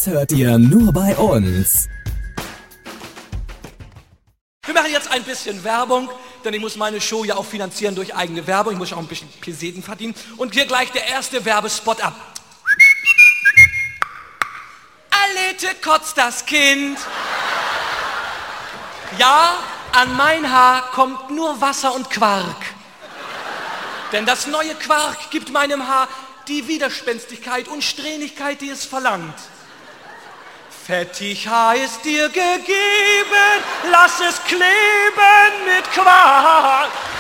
Das hört ihr nur bei uns. Wir machen jetzt ein bisschen Werbung, denn ich muss meine Show ja auch finanzieren durch eigene Werbung. Ich muss auch ein bisschen Peseten verdienen. Und hier gleich der erste Werbespot ab. Alete kotzt das Kind. Ja, an mein Haar kommt nur Wasser und Quark. Denn das neue Quark gibt meinem Haar die Widerspenstigkeit und Strähnigkeit, die es verlangt. Fettig Haar ist dir gegeben, lass es kleben mit Quark.